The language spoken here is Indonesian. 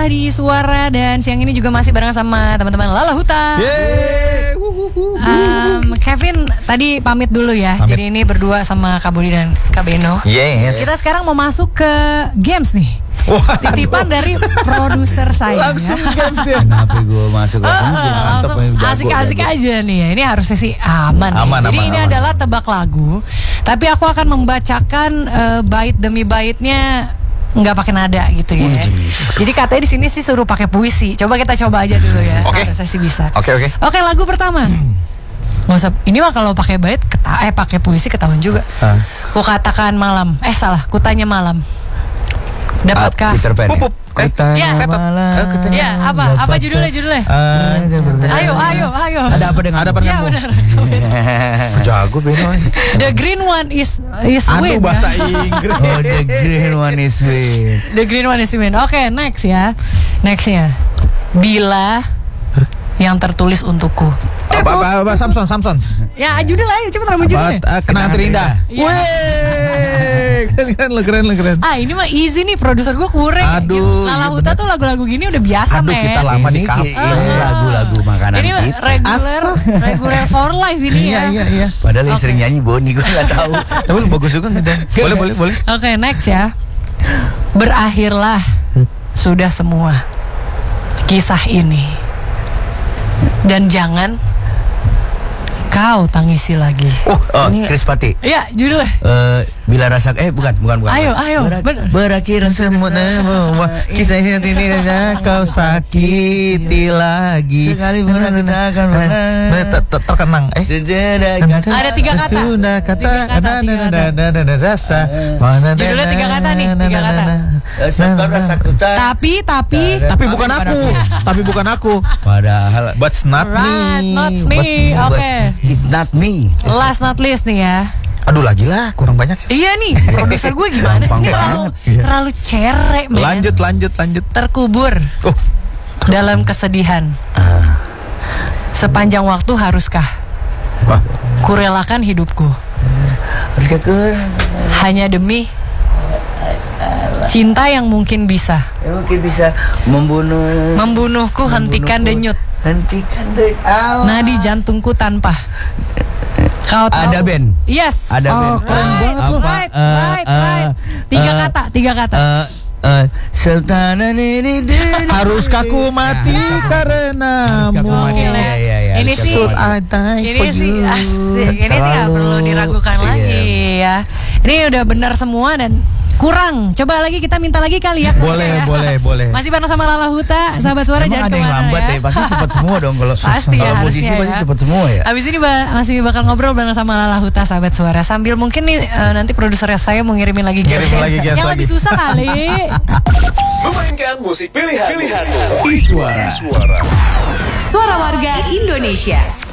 di Suara dan siang ini juga masih bareng sama teman-teman Lala Huta. Kevin tadi pamit dulu ya. Jadi ini berdua sama Kak Budi dan Kak Beno. Yes. Kita sekarang mau masuk ke games nih. Titipan dari produser saya. Langsung games ya. Kenapa gue masuk langsung asik-asik aja nih ya. Ini harusnya sih aman. Jadi ini adalah tebak lagu. Tapi aku akan membacakan bait demi baitnya nggak pakai nada gitu ya. Jadi katanya di sini sih suruh pakai puisi. Coba kita coba aja dulu ya. Harusnya sih bisa. Oke. Oke, lagu pertama. Nggak usah. Ini mah kalau pakai bait pakai puisi ketahuan juga. Ku katakan malam. Salah. Ku tanya malam. Dapatkah? Peter Pan. Ya, apa judulnya? Ayo. Ada apa dengan Ya benar. Jago Beno. The green one is win. Bahasa Inggris. Oh, the green one is win. The green one is win. Oke, next ya. Nextnya. Bila yang tertulis untukku. Apa Samson. Ya, judul ayo cepet nama judulnya. Kenangan terindah. Keren. Ini mah easy nih, produser gue kurang. Aduh. Lala Huta tuh lagu-lagu gini udah biasa, men. Kita lama di kafe. Ini lagu-lagu makanan ini kita. Regular for life ini ya. Iya. Padahal yang sering nyanyi Boni, gue nggak tahu. Tapi bagus juga kita. Boleh. Oke, next ya. Berakhirlah sudah semua kisah ini. Dan jangan kau tangisi lagi. Chris Pati. Iya, judulnya. Bila rasa bukan. Ayo. Berakhir semua kisah ini kau sakiti lagi. Sekali menandakan terkenang. Ada 3 kata. Ada rasa. Judulnya 3 kata nih, 3 kata. Tapi bukan aku. Padahal But not me. Oke. It's not me. Last not least nih ya. Aduh lagi lah, kurang banyak. Iya nih, produser gue gimana sih? Terlalu cerek, men. Lanjut. Terkubur dalam kesedihan. Sepanjang waktu haruskah kurelakan hidupku hanya demi cinta yang mungkin bisa membunuhku. Hentikan denyut nadi jantungku tanpa kau tahu. Ada band. Yes. Ada band. Keren banget lu. Right. 3 kata. Haruskah ku mati karenamu? Ini sih asik. Ini sih gak perlu diragukan lagi ya. Ini udah benar semua dan kurang. Coba lagi kita minta lagi kali ya. Boleh. Masih bareng sama Lala Huta, sahabat Suara. Jangan ada yang lambat ya. Pasti cepat semua dong kalau musisi pasti cepat semua ya. Habis ini masih bakal ngobrol bareng sama Lala Huta, sahabat Suara. Sambil mungkin nih nanti produsernya saya mau ngirimin lagi games yang lebih susah kali. Memainkan musik pilihan di Suara Suara Warga Indonesia.